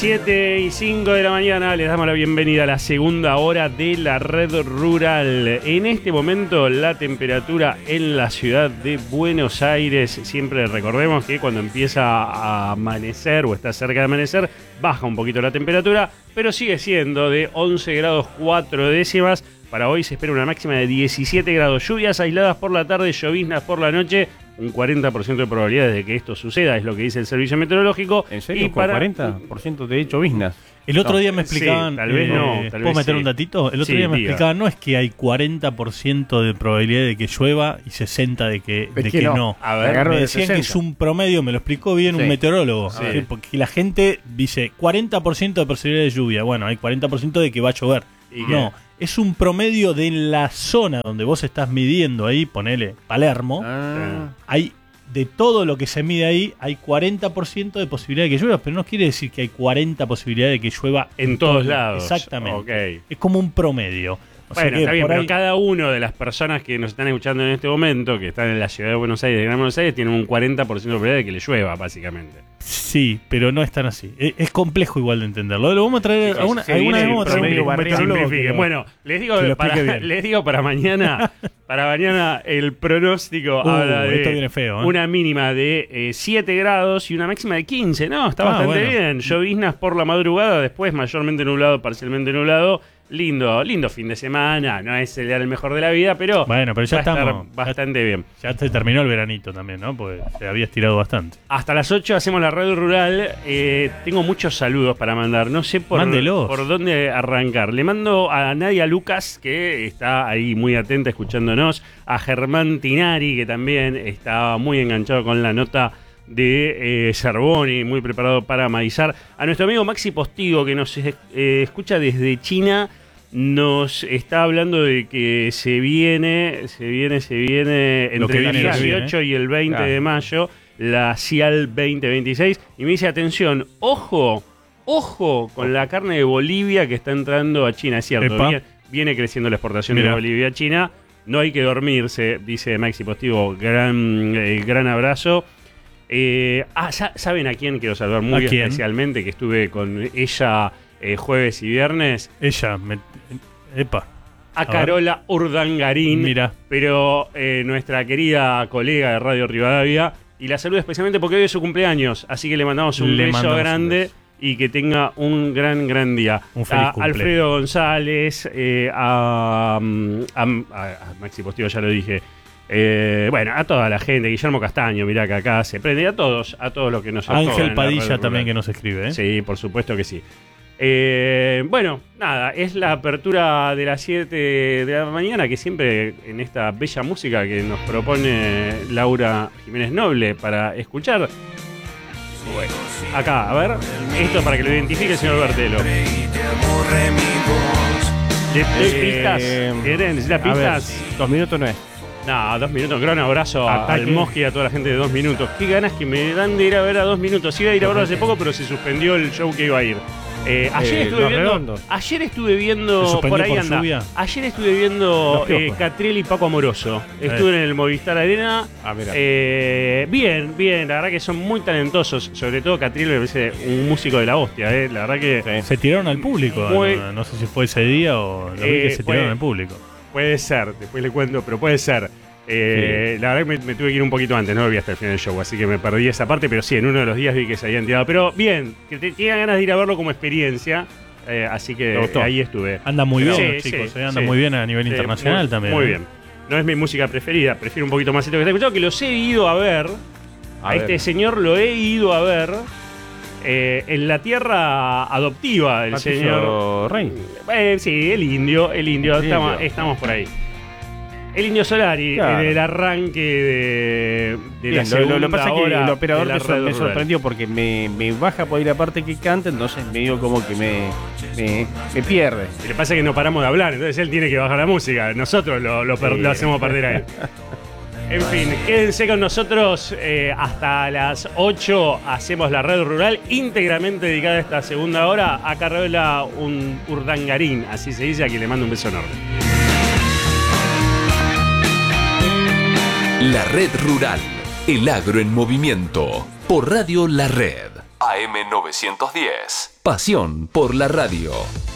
7:05 de la mañana, les damos la bienvenida a la segunda hora de la Red Rural. En este momento la temperatura en la ciudad de Buenos Aires, siempre recordemos que cuando empieza a amanecer o está cerca de amanecer, baja un poquito la temperatura, pero sigue siendo de 11 grados 4 décimas. Para hoy se espera una máxima de 17 grados, lluvias aisladas por la tarde, lloviznas por la noche. Un 40% de probabilidades de que esto suceda, es lo que dice el servicio meteorológico. ¿En serio? Y ¿Con 40% de lloviznas? El otro día me explicaban, sí, tal vez no, tal ¿puedo vez meter sí. un datito? El otro día me explicaban, no es que hay 40% de probabilidad de que llueva y 60% de que no. A ver, me decían que es un promedio, me lo explicó bien un meteorólogo. Sí. Porque la gente dice 40% de posibilidad de lluvia. Bueno, hay 40% de que va a llover. No, es un promedio de la zona donde vos estás midiendo ahí, ponele Palermo. Hay de todo lo que se mide ahí, hay 40% de posibilidad de que llueva, pero no quiere decir que hay 40 posibilidades de que llueva en todos lados. Exactamente. Okay. Es como un promedio. Bueno, está bien, pero cada uno de las personas que nos están escuchando en este momento, que están en la ciudad de Buenos Aires, de Gran Buenos Aires, tienen un 40% de probabilidad de que le llueva, básicamente. Sí, pero no es tan así. Es complejo igual de entenderlo. Lo vamos a traer alguna vez vamos a traer un meteorólogo que bueno, les digo para mañana, el pronóstico habla de esto viene feo, una mínima de 7 grados y una máxima de 15, ¿no? Está bastante bien. Lloviznas por la madrugada, después mayormente nublado, parcialmente nublado. Lindo fin de semana, no es el mejor de la vida, pero bueno, pero ya estamos bastante bien. Ya se terminó el veranito también, ¿no? Porque se había estirado bastante. Hasta las 8 hacemos la radio rural. Tengo muchos saludos para mandar. No sé por dónde arrancar. Le mando a Nadia Lucas, que está ahí muy atenta escuchándonos. A Germán Tinari, que también está muy enganchado con la nota de Cervoni, muy preparado para maizar. A nuestro amigo Maxi Postigo, que nos escucha desde China. Nos está hablando de que se viene entre el 18 y el 20 de mayo la CIAL 2026 y me dice, atención, ojo con la carne de Bolivia que está entrando a China, es cierto, viene creciendo la exportación de Bolivia a China, no hay que dormirse, dice Maxi Postigo, gran abrazo. ¿Saben a quién quiero saludar muy especialmente? Que estuve con ella jueves y viernes. A Carola Urdangarín. Mira. Pero nuestra querida colega de Radio Rivadavia. Y la saludo especialmente porque hoy es su cumpleaños. Así que le mandamos un beso grande y que tenga un gran día. Un feliz a Alfredo González, a Maxi Postigo, ya lo dije. Bueno, a toda la gente, Guillermo Castaño, mirá que acá se prende, a todos los que nos Ángel Padilla también que nos escribe, ¿eh? Sí, por supuesto que sí. Bueno, nada, es la apertura de las 7 de la mañana, que siempre en esta bella música que nos propone Laura Jiménez Noble para escuchar. Bueno, acá, a ver, esto para que lo identifique el señor Bertelo. ¿Le pistas? ¿Necesita pistas? 2 minutos no es. No, 2 minutos. Un gran abrazo al Mosqui y a toda la gente de 2 minutos. Qué ganas que me dan de ir a ver a 2 minutos. Iba a ir a verlo hace poco, pero se suspendió el show que iba a ir. Ayer estuve viendo por ahí anda. Lluvia. Ayer estuve viendo Catriel y Paco Amoroso. Estuve en el Movistar Arena. Bien, la verdad que son muy talentosos. Sobre todo Catriel me parece un músico de la hostia. La verdad que se tiraron al público. No sé si fue ese día o lo vi que se tiraron al público. Puede ser, después le cuento, pero puede ser. La verdad que me tuve que ir un poquito antes, no lo vi hasta el final del show, así que me perdí esa parte, pero sí, en uno de los días vi que se habían tirado. Pero bien, que tenía ganas de ir a verlo como experiencia, así que ahí estuve. Anda muy bien los chicos, anda muy bien a nivel internacional también. Muy bien. No es mi música preferida, prefiero un poquito más esto que está escuchando, que los he ido a ver. A este señor lo he ido a ver. En la tierra adoptiva del señor Rey. Sí, el indio. Estamos por ahí. El Indio Solari, en el arranque de la segunda lo que pasa es que el operador me sorprendió porque me baja por ahí la parte que canta, entonces medio como que me pierde. Lo que pasa es que no paramos de hablar, entonces él tiene que bajar la música. Nosotros lo hacemos perder a él. En fin, quédense con nosotros hasta las 8. Hacemos la red rural íntegramente dedicada a esta segunda hora. Acá revela un Urdangarín, así se dice, a quien le mando un beso enorme. La Red Rural, el agro en movimiento, por Radio La Red, AM 910. Pasión por la radio.